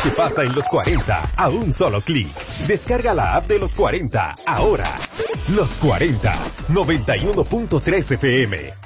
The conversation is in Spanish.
que pasa en los 40 a un solo clic. Descarga la app de los 40 ahora. Los 40, 91.3 FM.